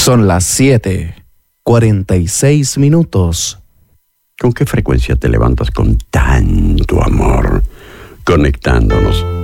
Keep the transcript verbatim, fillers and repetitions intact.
Son las siete, cuarenta y seis minutos. ¿Con qué frecuencia te levantas con tanto amor, conectándonos